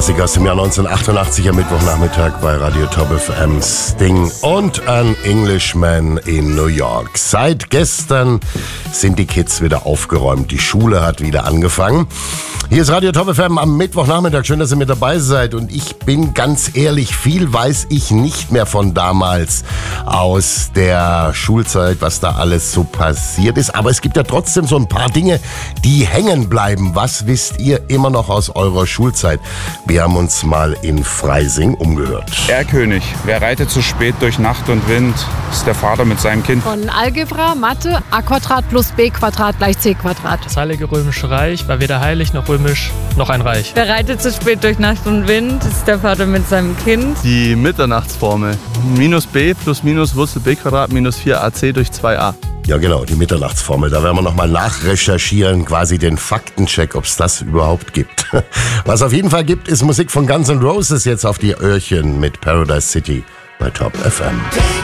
Klassiker aus dem Jahr 1988 am Mittwochnachmittag bei Radio Top FM. Sting und An Englishman in New York. Seit gestern sind die Kids wieder aufgeräumt. Die Schule hat wieder angefangen. Hier ist Radio Top FM am Mittwochnachmittag. Schön, dass ihr mit dabei seid. Und ich bin ganz ehrlich, viel weiß ich nicht mehr von damals aus der Schulzeit, was da alles so passiert ist. Aber es gibt ja trotzdem so ein paar Dinge, die hängen bleiben. Was wisst ihr immer noch aus eurer Schulzeit? Wir haben uns mal in Freising umgehört. Erlkönig. Wer reitet zu spät durch Nacht und Wind, ist der Vater mit seinem Kind. Von Algebra, Mathe, a² plus b² gleich c². Das Heilige Römische Reich war weder heilig noch römisch noch ein Reich. Wer reitet zu spät durch Nacht und Wind, ist der Vater mit seinem Kind. Die Mitternachtsformel. Minus b plus minus Wurzel b² minus 4ac durch 2a. Ja genau, die Mitternachtsformel. Da werden wir nochmal nachrecherchieren, quasi den Faktencheck, ob es das überhaupt gibt. Was auf jeden Fall gibt, ist Musik von Guns N' Roses jetzt auf die Öhrchen mit Paradise City bei Top FM.